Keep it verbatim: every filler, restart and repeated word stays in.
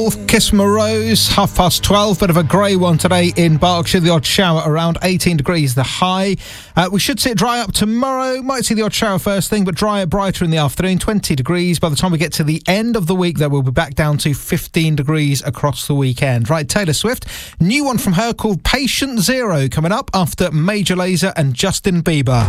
Kiss Rose, half past twelve. Bit of a grey one today in Berkshire. The odd shower around eighteen degrees, the high. Uh, we should see it dry up tomorrow. Might see the odd shower first thing, but drier, brighter in the afternoon. twenty degrees. By the time we get to the end of the week, though, we'll be back down to fifteen degrees across the weekend. Right, Taylor Swift. New one from her called Patient Zero coming up after Major Lazer and Justin Bieber.